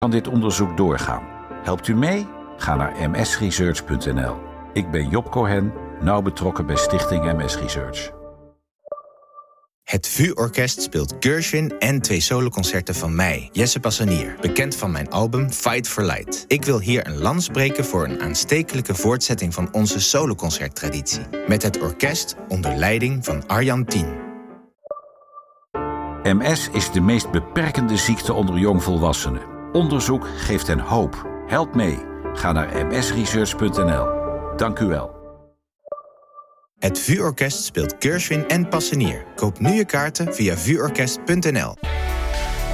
kan dit onderzoek doorgaan. Helpt u mee? Ga naar msresearch.nl. Ik ben Job Cohen, nauw betrokken bij Stichting MS Research. Het VU-orkest speelt Gershwin en 2 soloconcerten van mij, Jesse Passanier, bekend van mijn album Fight for Light. Ik wil hier een lans breken voor een aanstekelijke voortzetting van onze soloconcerttraditie. Met het orkest onder leiding van Arjan Tien. MS is de meest beperkende ziekte onder jongvolwassenen. Onderzoek geeft hen hoop. Help mee. Ga naar msresearch.nl. Dank u wel. Het VU-orkest speelt Gershwin en Passanier. Koop nu je kaarten via vuorkest.nl.